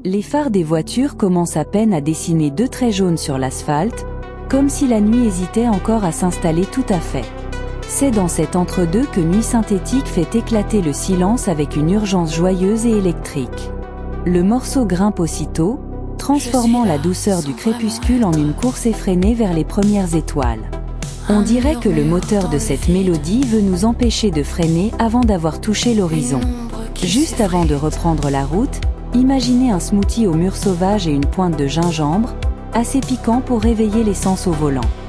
Les phares des voitures commencent à peine à dessiner deux traits jaunes sur l'asphalte, comme si la nuit hésitait encore à s'installer tout à fait. C'est dans cet entre-deux que Nuit Synthétique fait éclater le silence avec une urgence joyeuse et électrique. Le morceau grimpe aussitôt, transformant la douceur du crépuscule en une course effrénée vers les premières étoiles. On dirait que le moteur de cette mélodie veut nous empêcher de freiner avant d'avoir touché l'horizon. Juste avant de reprendre la route, imaginez un smoothie aux mûres sauvages et une pointe de gingembre, assez piquant pour réveiller les sens au volant.